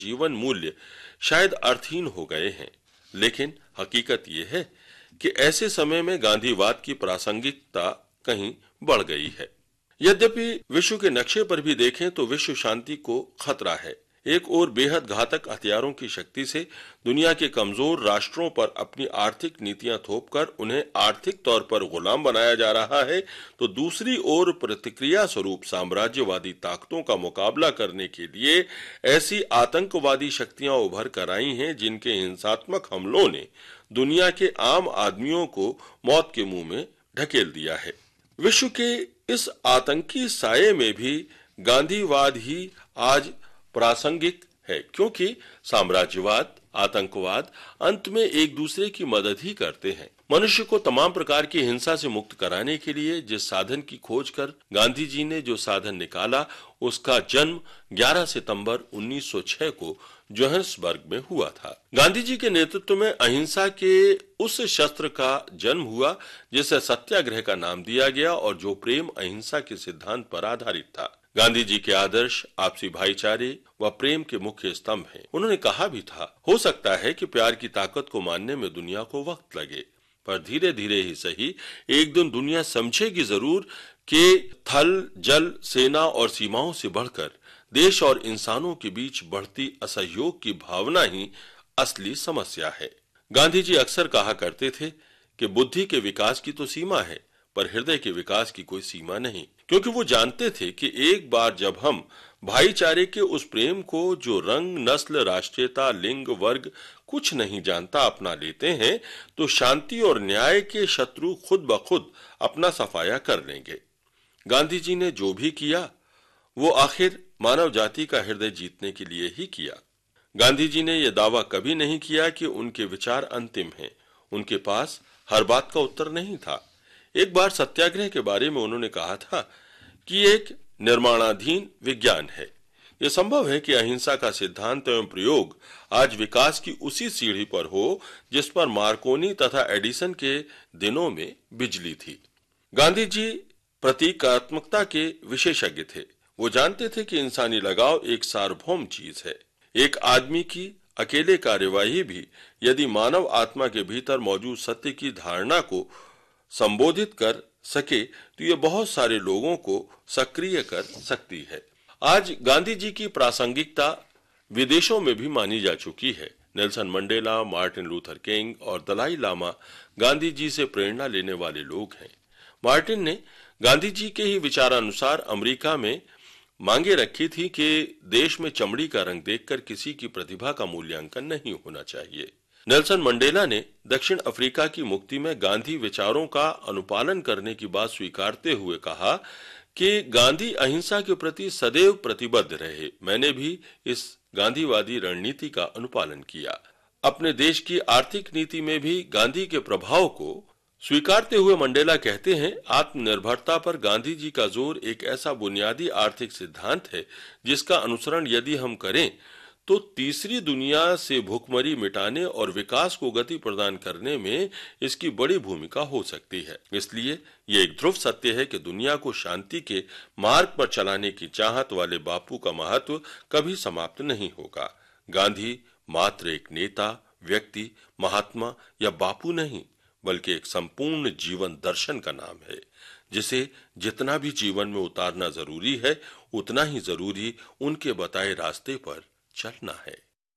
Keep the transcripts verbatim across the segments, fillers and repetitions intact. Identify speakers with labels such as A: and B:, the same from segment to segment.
A: जीवन मूल्य शायद अर्थहीन हो गए हैं, लेकिन हकीकत यह है कि ऐसे समय में गांधीवाद की प्रासंगिकता कहीं बढ़ गई है। यद्यपि विश्व के नक्शे पर भी देखें तो विश्व शांति को खतरा है। एक ओर बेहद घातक हथियारों की शक्ति से दुनिया के कमजोर राष्ट्रों पर अपनी आर्थिक नीतियां थोपकर उन्हें आर्थिक तौर पर गुलाम बनाया जा रहा है, तो दूसरी ओर प्रतिक्रिया स्वरूप साम्राज्यवादी ताकतों का मुकाबला करने के लिए ऐसी आतंकवादी शक्तियां उभर कर आई हैं जिनके हिंसात्मक हमलों ने दुनिया के आम आदमियों को मौत के मुंह में ढकेल दिया है। विश्व के इस आतंकी साये में भी गांधीवाद ही आज प्रासंगिक है, क्योंकि साम्राज्यवाद, आतंकवाद अंत में एक दूसरे की मदद ही करते हैं। मनुष्य को तमाम प्रकार की हिंसा से मुक्त कराने के लिए जिस साधन की खोज कर गांधी जी ने जो साधन निकाला, उसका जन्म ग्यारह सितंबर उन्नीस सौ छह को जोहान्सबर्ग में हुआ था। गांधी जी के नेतृत्व में अहिंसा के उस शस्त्र का जन्म हुआ जिसे सत्याग्रह का नाम दिया गया और जो प्रेम अहिंसा के सिद्धांत पर आधारित था। गांधी जी के आदर्श आपसी भाईचारे व प्रेम के मुख्य स्तंभ हैं। उन्होंने कहा भी था, हो सकता है कि प्यार की ताकत को मानने में दुनिया को वक्त लगे, पर धीरे धीरे ही सही एक दिन दुनिया समझेगी जरूर कि थल, जल, सेना और सीमाओं से बढ़कर देश और इंसानों के बीच बढ़ती असहयोग की भावना ही असली समस्या है। गांधी जी अक्सर कहा करते थे कि बुद्धि के विकास की तो सीमा है, पर हृदय के विकास की कोई सीमा नहीं, क्योंकि वो जानते थे कि एक बार जब हम भाईचारे के उस प्रेम को जो रंग, नस्ल, राष्ट्रीयता, लिंग, वर्ग कुछ नहीं जानता अपना लेते हैं, तो शांति और न्याय के शत्रु खुद ब खुद अपना सफाया कर लेंगे। गांधी जी ने जो भी किया वो आखिर मानव जाति का हृदय जीतने के लिए ही किया। गांधी जी ने यह दावा कभी नहीं किया कि उनके विचार अंतिम हैं। उनके पास हर बात का उत्तर नहीं था। एक बार सत्याग्रह के बारे में उन्होंने कहा था कि एक निर्माणाधीन विज्ञान है। यह संभव है कि अहिंसा का सिद्धांत एवं प्रयोग आज विकास की उसी सीढ़ी पर हो जिस पर मार्कोनी तथा एडिसन के दिनों में बिजली थी। गांधी जी प्रतीकात्मकता के विशेषज्ञ थे। वो जानते थे कि इंसानी लगाव एक सार्वभौम चीज है। एक आदमी की अकेले कार्यवाही भी यदि मानव आत्मा के भीतर मौजूद सत्य की धारणा को संबोधित कर सके तो यह बहुत सारे लोगों को सक्रिय कर सकती है। आज गांधी जी की प्रासंगिकता विदेशों में भी मानी जा चुकी है। Nelson Mandela, Martin Luther king और दलाई लामा गांधी जी से प्रेरणा लेने वाले लोग हैं। मार्टिन ने गांधी जी के ही विचारानुसार अमेरिका में मांगे रखी थी कि देश में चमड़ी का रंग देखकर किसी की प्रतिभा का मूल्यांकन नहीं होना चाहिए। नेल्सन मंडेला ने दक्षिण अफ्रीका की मुक्ति में गांधी विचारों का अनुपालन करने की बात स्वीकारते हुए कहा कि गांधी अहिंसा के प्रति सदैव प्रतिबद्ध रहे। मैंने भी इस गांधीवादी रणनीति का अनुपालन किया। अपने देश की आर्थिक नीति में भी गांधी के प्रभाव को स्वीकारते हुए मंडेला कहते हैं, आत्मनिर्भरता पर गांधी जी का जोर एक ऐसा बुनियादी आर्थिक सिद्धांत है जिसका अनुसरण यदि हम करें तो तीसरी दुनिया से भूखमरी मिटाने और विकास को गति प्रदान करने में इसकी बड़ी भूमिका हो सकती है। इसलिए ये एक ध्रुव सत्य है कि दुनिया को शांति के मार्ग पर चलाने की चाहत वाले बापू का महत्व कभी समाप्त नहीं होगा। गांधी मात्र एक नेता, व्यक्ति, महात्मा या बापू नहीं, बल्कि एक संपूर्ण जीवन दर्शन का नाम है, जिसे जितना भी जीवन में उतारना जरूरी है उतना ही जरूरी उनके बताए रास्ते पर चलना है।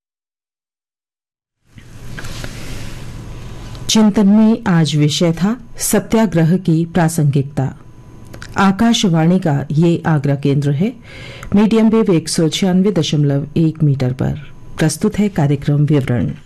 B: चिंतन में आज विषय था सत्याग्रह की प्रासंगिकता। आकाशवाणी का ये आगरा केंद्र है। मीडियम वेव एक सौ छियानवे दशमलव एक मीटर पर प्रस्तुत है कार्यक्रम विवरण।